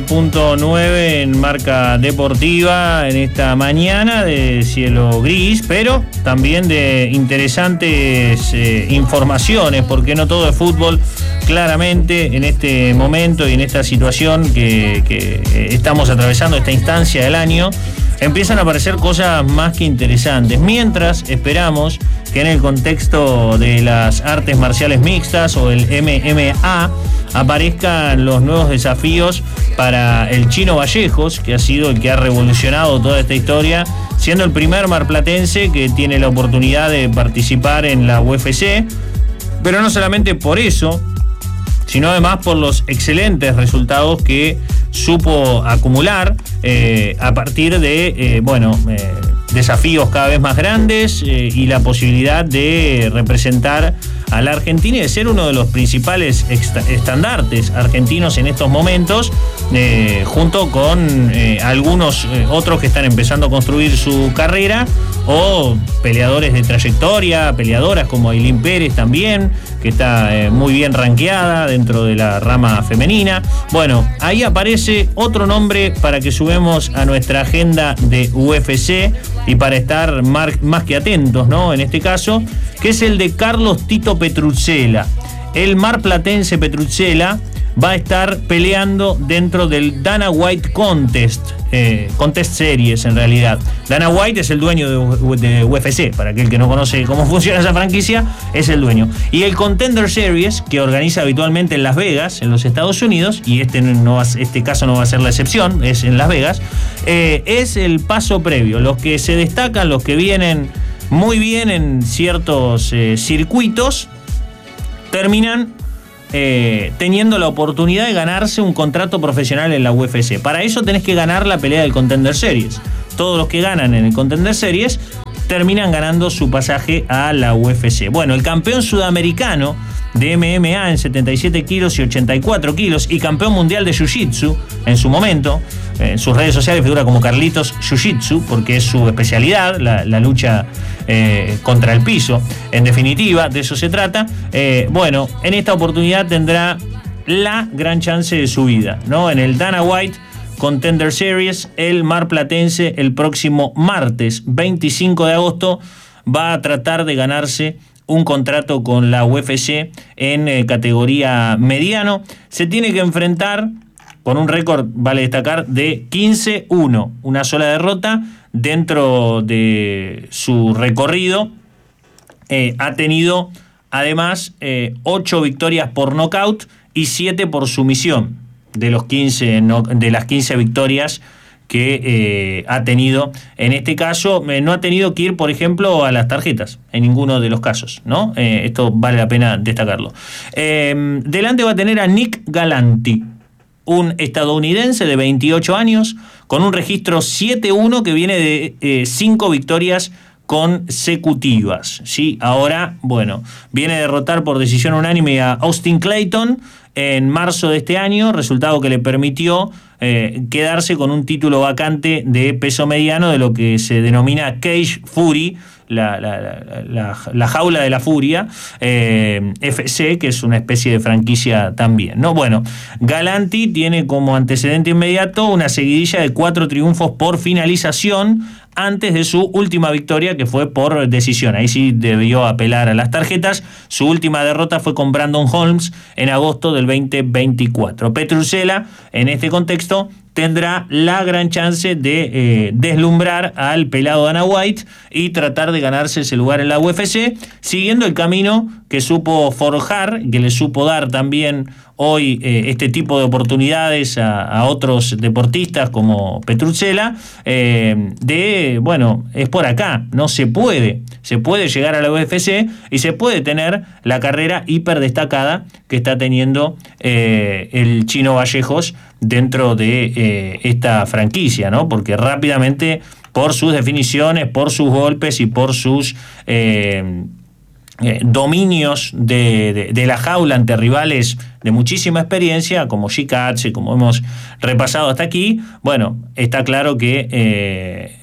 9 en Marca Deportiva en esta mañana de cielo gris, pero también de interesantes informaciones, porque no todo es fútbol. Claramente en este momento y en esta situación que estamos atravesando, esta instancia del año, empiezan a aparecer cosas más que interesantes, mientras esperamos que en el contexto de las artes marciales mixtas o el MMA aparezcan los nuevos desafíos para el Chino Vallejos, que ha sido el que ha revolucionado toda esta historia, siendo el primer marplatense que tiene la oportunidad de participar en la UFC, pero no solamente por eso, sino además por los excelentes resultados que supo acumular a partir de desafíos cada vez más grandes y la posibilidad de representar a la Argentina y de ser uno de los principales estandartes argentinos en estos momentos, junto con algunos otros que están empezando a construir su carrera, o peleadores de trayectoria, peleadoras como Ailín Pérez también, que está muy bien rankeada dentro de la rama femenina. Bueno, ahí aparece otro nombre para que subamos a nuestra agenda de UFC y para estar más que atentos, ¿no? En este caso, que es el de Carlos Tito Petrucella. El marplatense Petrucella va a estar peleando dentro del Dana White Contest Series en realidad. Dana White es el dueño de UFC, para aquel que no conoce cómo funciona esa franquicia, es el dueño. Y el Contender Series, que organiza habitualmente en Las Vegas, en los Estados Unidos, y este caso no va a ser la excepción, es en Las Vegas, es el paso previo. Los que se destacan, los que vienen muy bien en ciertos circuitos, terminan teniendo la oportunidad de ganarse un contrato profesional en la UFC. Para eso tenés que ganar la pelea del Contender Series. Todos los que ganan en el Contender Series terminan ganando su pasaje a la UFC. Bueno, el campeón sudamericano de MMA en 77 kilos y 84 kilos y campeón mundial de Jiu-Jitsu en su momento, en sus redes sociales figura como Carlitos Jiu-Jitsu porque es su especialidad, la lucha contra el piso. En definitiva, de eso se trata. Bueno, en esta oportunidad tendrá la gran chance de su vida, ¿no? En el Dana White Contender Series, el marplatense el próximo martes 25 de agosto va a tratar de ganarse un contrato con la UFC en categoría mediano. Se tiene que enfrentar con un récord, vale destacar, de 15-1, una sola derrota dentro de su recorrido. Ha tenido además 8 victorias por nocaut y 7 por sumisión de las 15 victorias que ha tenido. En este caso no ha tenido que ir, por ejemplo, a las tarjetas en ninguno de los casos, ¿no? Esto vale la pena destacarlo. Delante va a tener a Nick Galanti, un estadounidense de 28 años con un registro 7-1 que viene de 5 victorias consecutivas, ¿sí? Ahora, bueno, viene a derrotar por decisión unánime a Austin Clayton en marzo de este año, resultado que le permitió quedarse con un título vacante de peso mediano de lo que se denomina Cage Fury, la jaula de la furia, FC, que es una especie de franquicia también, ¿no? Bueno, Galanti tiene como antecedente inmediato una seguidilla de 4 triunfos por finalización antes de su última victoria, que fue por decisión. Ahí sí debió apelar a las tarjetas. Su última derrota fue con Brandon Holmes en agosto del 2024. Petrucella, en este contexto, tendrá la gran chance de deslumbrar al pelado Dana White y tratar de ganarse ese lugar en la UFC, siguiendo el camino que supo forjar, que le supo dar también hoy este tipo de oportunidades a otros deportistas como Petrucella, bueno, es por acá, no se puede llegar a la UFC y se puede tener la carrera hiper destacada que está teniendo el Chino Vallejos dentro de esta franquicia, ¿no? Porque rápidamente, por sus definiciones, por sus golpes y por sus dominios de la jaula ante rivales de muchísima experiencia, como Gicatse, como hemos repasado hasta aquí, bueno, está claro que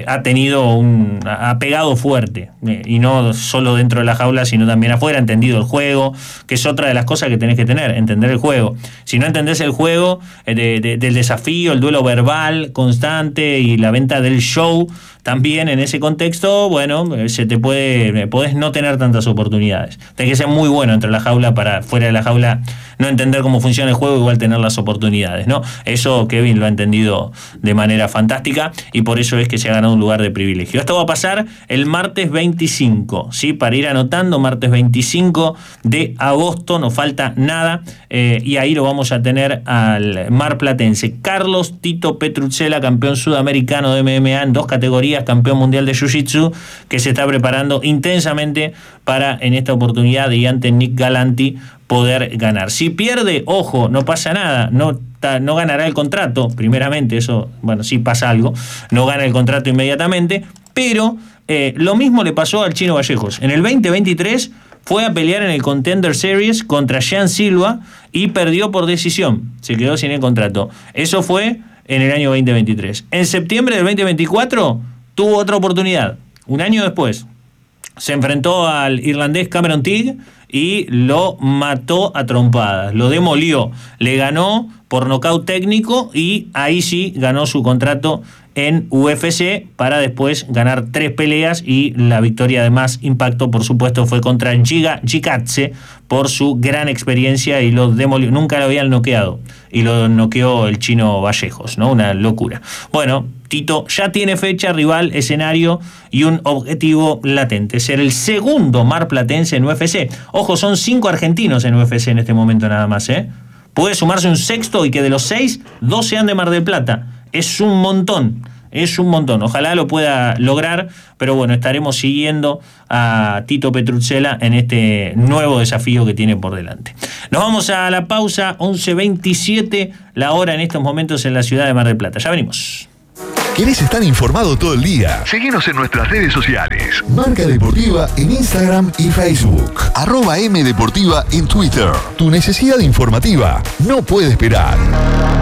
ha pegado fuerte, y no solo dentro de la jaula, sino también afuera, entendido el juego, que es otra de las cosas que tenés que tener, entender el juego. Si no entendés el juego, del desafío, el duelo verbal constante y la venta del show, también en ese contexto, bueno, podés no tener tantas oportunidades. Tenés que ser muy bueno entre la jaula para fuera de la jaula no entender cómo funciona el juego, igual tener las oportunidades, ¿no? Eso Kevin lo ha entendido de manera fantástica y por eso es que se ha ganado un lugar de privilegio. Esto va a pasar el martes 25, ¿sí? Para ir anotando, martes 25 de agosto, no falta nada, y ahí lo vamos a tener al marplatense Carlos Tito Petruzzella, campeón sudamericano de MMA en 2 categorías, campeón mundial de Jiu-Jitsu, que se está preparando intensamente para, en esta oportunidad y ante Nick Galanti, poder ganar. Si pierde, ojo, no pasa nada, no ganará el contrato, primeramente, eso, bueno, sí pasa algo, no gana el contrato inmediatamente, pero lo mismo le pasó al Chino Vallejos. En el 2023 fue a pelear en el Contender Series contra Jean Silva y perdió por decisión, se quedó sin el contrato. Eso fue en el año 2023. En septiembre del 2024 tuvo otra oportunidad, un año después. Se enfrentó al irlandés Cameron Teague y lo mató a trompadas, lo demolió, le ganó por nocaut técnico y ahí sí ganó su contrato en UFC para después ganar 3 peleas y la victoria de más impacto, por supuesto, fue contra Giga Gicatse por su gran experiencia y lo demolió. Nunca lo habían noqueado y lo noqueó el Chino Vallejos, ¿no? Una locura. Bueno, Tito ya tiene fecha, rival, escenario y un objetivo latente: ser el segundo marplatense en UFC. Ojo, son 5 argentinos en UFC en este momento nada más, ¿eh? Puede sumarse un sexto y que de los 6, 2 sean de Mar del Plata. Es un montón. Ojalá lo pueda lograr, pero bueno, estaremos siguiendo a Tito Petruzzella en este nuevo desafío que tiene por delante. Nos vamos a la pausa, 11:27 la hora en estos momentos en la ciudad de Mar del Plata. Ya venimos. ¿Querés estar informado todo el día? Seguinos en nuestras redes sociales. Marca Deportiva en Instagram y Facebook. @MDeportiva en Twitter. Tu necesidad informativa no puede esperar.